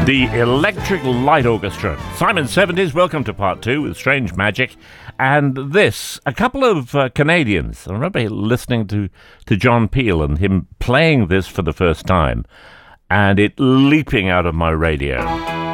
The Electric Light Orchestra. Simon 70s, welcome to part 2 with Strange Magic. And this, a couple of Canadians. I remember listening to John Peel and him playing this for the first time, and it leaping out of my radio.